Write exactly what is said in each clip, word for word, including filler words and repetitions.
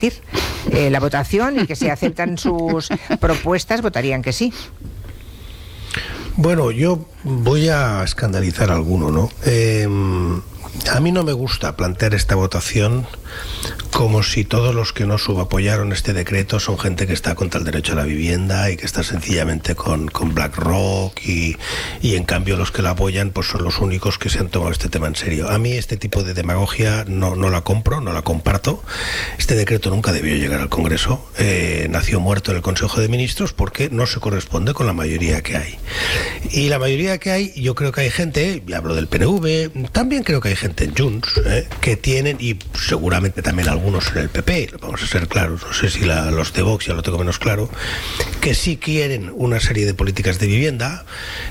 eh, la votación y que si aceptan sus propuestas votarían que sí. Bueno, yo voy a escandalizar a alguno, ¿no? Eh, a mí no me gusta plantear esta votación como si todos los que no subapoyaron este decreto son gente que está contra el derecho a la vivienda y que está sencillamente con, con BlackRock y, y en cambio los que la apoyan pues son los únicos que se han tomado este tema en serio. A mí este tipo de demagogia no, no la compro, no la comparto. Este decreto nunca debió llegar al Congreso, eh, nació muerto en el Consejo de Ministros porque no se corresponde con la mayoría que hay. Y la mayoría que hay, yo creo que hay gente, y hablo del P N V, también creo que hay gente en Junts, eh, que tienen, y seguramente también algunos en el P P, vamos a ser claros, no sé si la, los de Vox ya lo tengo menos claro, que sí quieren una serie de políticas de vivienda,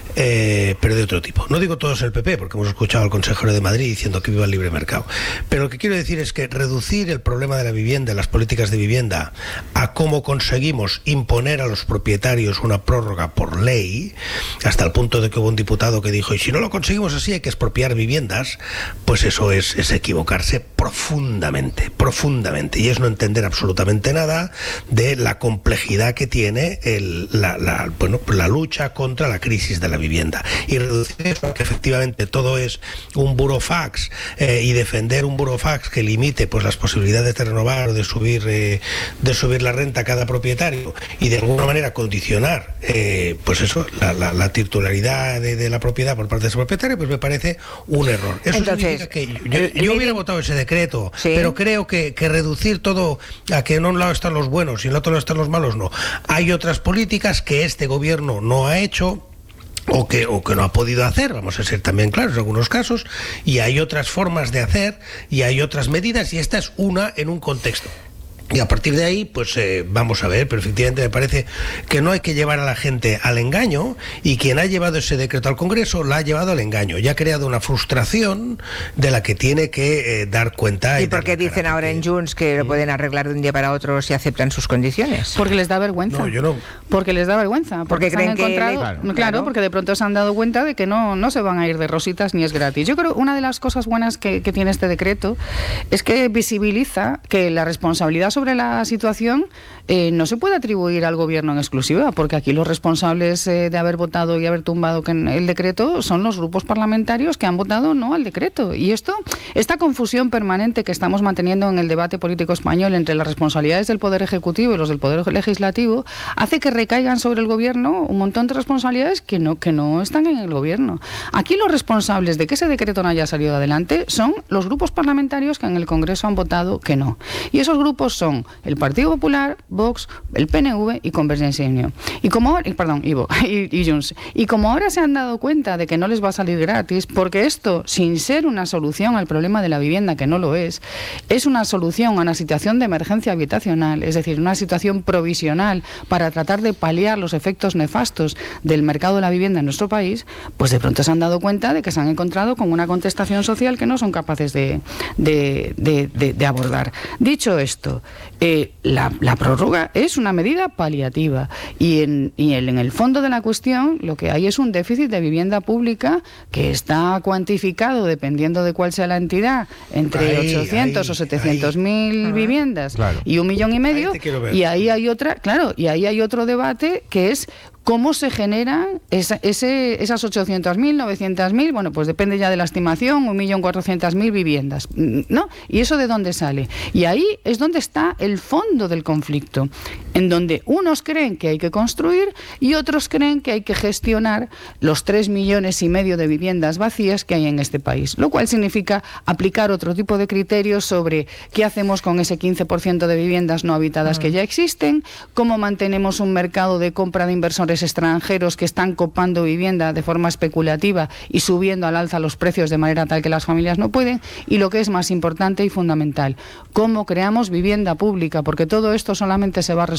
eh, pero de otro tipo. No digo todos el P P, porque hemos escuchado al consejero de Madrid diciendo que viva el libre mercado, pero lo que quiero decir es que reducir el problema de la vivienda, las políticas de vivienda, a cómo conseguimos imponer a los propietarios una prórroga por ley, hasta el punto de que hubo un diputado que dijo, y si no lo conseguimos así hay que expropiar viviendas, pues eso es, es equivocarse profundamente, profundamente, y es no entender absolutamente nada de la complejidad que tiene el, la, la, bueno, la lucha contra la crisis de la vivienda, y reducir eso a que efectivamente todo es un burofax, eh, y defender un burofax que limite pues las posibilidades de renovar o de subir eh, de subir la renta a cada propietario y de alguna manera condicionar eh, pues eso, la, la, la titularidad de, de la propiedad por parte de ese propietario, pues me parece un error. Eso Entonces, significa que yo, yo hubiera votado ese decreto, ¿sí? Pero creo que, que reducir todo a que en un lado están los buenos y en el otro lado están los malos, no. Hay otras políticas que este gobierno no ha hecho o que, o que no ha podido hacer, vamos a ser también claros en algunos casos, y hay otras formas de hacer y hay otras medidas, y esta es una en un contexto. Y a partir de ahí, pues eh, vamos a ver, pero efectivamente me parece que no hay que llevar a la gente al engaño, y quien ha llevado ese decreto al Congreso la ha llevado al engaño y ha creado una frustración de la que tiene que eh, dar cuenta. ¿Y, y por qué dicen ahora en Junts que lo pueden arreglar de un día para otro si aceptan sus condiciones? Porque les da vergüenza. No, yo no. Porque les da vergüenza. Porque, porque creen han encontrado, que... claro, claro, claro, porque de pronto se han dado cuenta de que no, no se van a ir de rositas ni es gratis. Yo creo que una de las cosas buenas que, que tiene este decreto es que visibiliza que la responsabilidad sobre la situación Eh, no se puede atribuir al gobierno en exclusiva, porque aquí los responsables eh, de haber votado y haber tumbado que el decreto son los grupos parlamentarios que han votado no al decreto. Y esto, esta confusión permanente que estamos manteniendo en el debate político español entre las responsabilidades del Poder Ejecutivo y los del Poder Legislativo, hace que recaigan sobre el gobierno un montón de responsabilidades que no, que no están en el gobierno. Aquí los responsables de que ese decreto no haya salido adelante son los grupos parlamentarios que en el Congreso han votado que no. Y esos grupos son el Partido Popular, Vox, el P N V y Convergencia y Unió. Y como, perdón, y, y, y Junts. Y como ahora se han dado cuenta de que no les va a salir gratis, porque esto, sin ser una solución al problema de la vivienda, que no lo es, es una solución a una situación de emergencia habitacional, es decir, una situación provisional para tratar de paliar los efectos nefastos del mercado de la vivienda en nuestro país, pues de pronto se han dado cuenta de que se han encontrado con una contestación social que no son capaces de, de, de, de, de abordar. Dicho esto, eh, la, la prórroga es una medida paliativa y, en, y en el fondo de la cuestión lo que hay es un déficit de vivienda pública que está cuantificado, dependiendo de cuál sea la entidad, entre ahí, ochocientos ahí, o setecientos mil viviendas, claro, y un millón y medio, ahí y ahí hay otra, claro, y ahí hay otro debate que es ¿cómo se generan esa, ese, esas ochocientos mil, novecientos mil? Bueno, pues depende ya de la estimación, un millón cuatrocientos mil viviendas, ¿no? ¿Y eso de dónde sale? Y ahí es donde está el fondo del conflicto, en donde unos creen que hay que construir y otros creen que hay que gestionar los tres millones y medio de viviendas vacías que hay en este país, lo cual significa aplicar otro tipo de criterios sobre qué hacemos con ese quince por ciento de viviendas no habitadas que ya existen, cómo mantenemos un mercado de compra de inversores extranjeros que están copando vivienda de forma especulativa y subiendo al alza los precios de manera tal que las familias no pueden, y lo que es más importante y fundamental, cómo creamos vivienda pública, porque todo esto solamente se va a resolver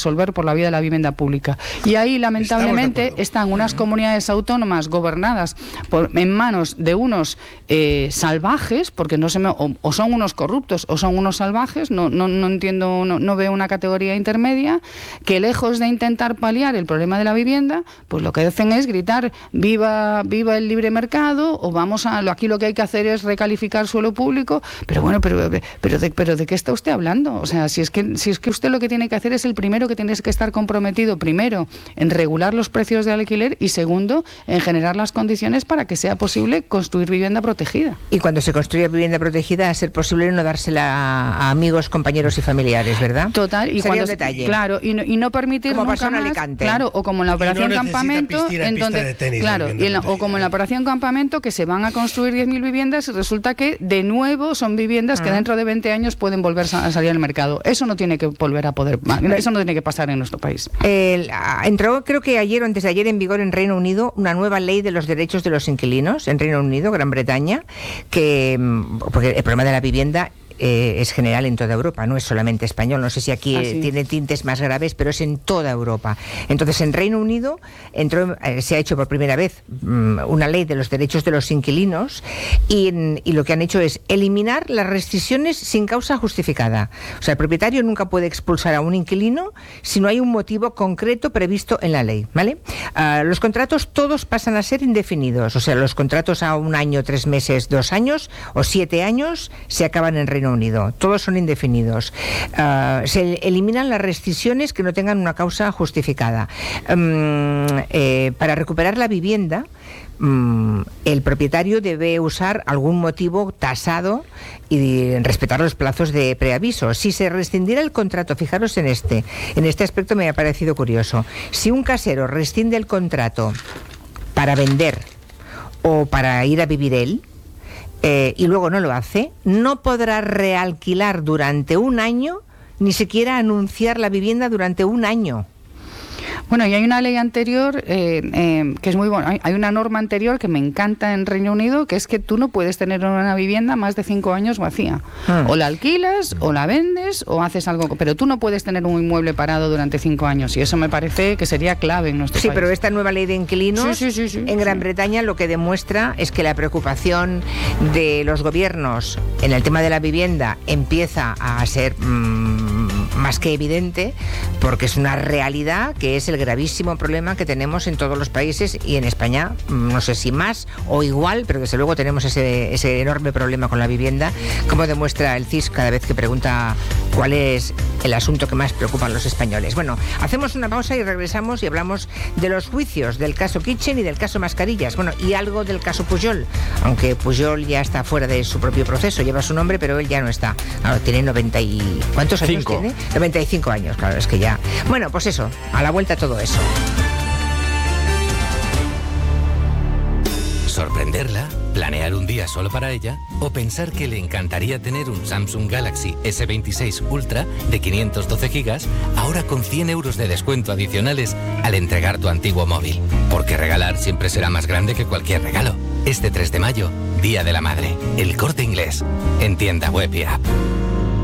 resolver por la vía de la vivienda pública. Y ahí, lamentablemente, están unas comunidades autónomas gobernadas por, en manos de unos eh, salvajes, porque no se me, o, o son unos corruptos o son unos salvajes, no, no, no entiendo, no, no veo una categoría intermedia, que lejos de intentar paliar el problema de la vivienda, pues lo que hacen es gritar viva, viva el libre mercado, o vamos a, aquí lo que hay que hacer es recalificar suelo público, pero bueno, pero, pero, de, pero ¿de qué está usted hablando? O sea, si es que, si es que usted lo que tiene que hacer es el primero que tiene que estar comprometido, primero, en regular los precios de alquiler y segundo, en generar las condiciones para que sea posible construir vivienda protegida. Y cuando se construye vivienda protegida, a ser posible no dársela a amigos, compañeros y familiares, ¿verdad? Total. Y sería cuando, un detalle. Claro, y no, y no permitir como nunca pasó en más, Alicante. Claro, o como en la operación no Campamento, piscina, en donde, de tenis, claro, y en la, o como en la operación Campamento, que se van a construir diez mil viviendas y resulta que de nuevo son viviendas ah. que dentro de veinte años pueden volver a salir al mercado. Eso no tiene que volver a poder, eso no tiene que pasar en nuestro país. El, entró, creo que ayer o antes de ayer, en vigor en Reino Unido una nueva ley de los derechos de los inquilinos en Reino Unido, Gran Bretaña, que porque el problema de la vivienda Eh, es general en toda Europa, no es solamente español. No sé si aquí eh, tiene tintes más graves, pero es en toda Europa. Entonces, en Reino Unido entró, eh, se ha hecho por primera vez um, una ley de los derechos de los inquilinos y, en, y lo que han hecho es eliminar las restricciones sin causa justificada. O sea, el propietario nunca puede expulsar a un inquilino si no hay un motivo concreto previsto en la ley, ¿vale? Uh, los contratos todos pasan a ser indefinidos. O sea, los contratos a un año, tres meses, dos años o siete años se acaban en Reino Unido. Todos son indefinidos. Uh, se eliminan las restricciones que no tengan una causa justificada. Um, eh, para recuperar la vivienda, um, el propietario debe usar algún motivo tasado y respetar los plazos de preaviso. Si se rescindiera el contrato, fijaros en este, en este aspecto me ha parecido curioso. Si un casero rescinde el contrato para vender o para ir a vivir él, Eh, y luego no lo hace, no podrá realquilar durante un año, ni siquiera anunciar la vivienda durante un año. Bueno, y hay una ley anterior eh, eh, que es muy buena. Hay una norma anterior que me encanta en Reino Unido, que es que tú no puedes tener una vivienda más de cinco años vacía. Hmm. O la alquilas, o la vendes, o haces algo. Pero tú no puedes tener un inmueble parado durante cinco años. Y eso me parece que sería clave en nuestro sí, país. Sí, pero esta nueva ley de inquilinos sí, sí, sí, sí, en Gran sí. Bretaña lo que demuestra es que la preocupación de los gobiernos en el tema de la vivienda empieza a ser mmm, más que evidente, porque es una realidad que es el gravísimo problema que tenemos en todos los países y en España, no sé si más o igual, pero desde luego tenemos ese, ese enorme problema con la vivienda, como demuestra el C I S cada vez que pregunta cuál es el asunto que más preocupa a los españoles. Bueno, hacemos una pausa y regresamos y hablamos de los juicios, del caso Kitchen y del caso Mascarillas, bueno, y algo del caso Pujol, aunque Pujol ya está fuera de su propio proceso, lleva su nombre, pero él ya no está. Ahora tiene noventa y... ¿Cuántos años Cinco. tiene? noventa y cinco años, claro, es que ya... Bueno, pues eso, a la vuelta todo eso. Sorprenderla, planear un día solo para ella o pensar que le encantaría tener un Samsung Galaxy ese veintiséis Ultra de quinientos doce gigas, ahora con cien euros de descuento adicionales al entregar tu antiguo móvil. Porque regalar siempre será más grande que cualquier regalo. Este tres de mayo, Día de la Madre, El Corte Inglés, en tienda web y app.